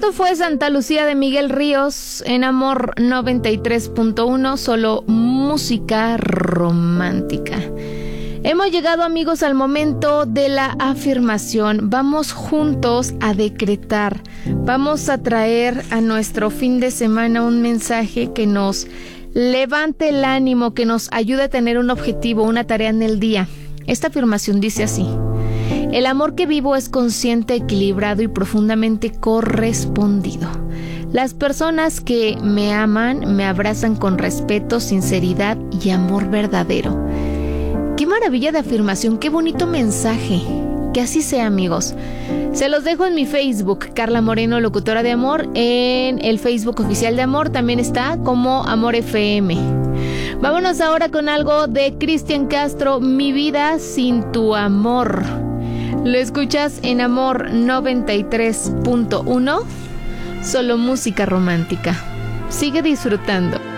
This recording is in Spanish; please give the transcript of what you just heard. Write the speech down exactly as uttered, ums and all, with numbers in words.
Esto fue Santa Lucía de Miguel Ríos en Amor noventa y tres punto uno, solo música romántica. Hemos llegado, amigos, al momento de la afirmación. Vamos juntos a decretar. Vamos a traer a nuestro fin de semana un mensaje que nos levante el ánimo, que nos ayude a tener un objetivo, una tarea en el día. Esta afirmación dice así: el amor que vivo es consciente, equilibrado y profundamente correspondido. Las personas que me aman me abrazan con respeto, sinceridad y amor verdadero. ¡Qué maravilla de afirmación! ¡Qué bonito mensaje! Que así sea, amigos. Se los dejo en mi Facebook, Carla Moreno, locutora de Amor. En el Facebook oficial de Amor también está como Amor F M. Vámonos ahora con algo de Cristian Castro, Mi vida sin tu amor. Lo escuchas en Amor noventa y tres punto uno, solo música romántica. Sigue disfrutando.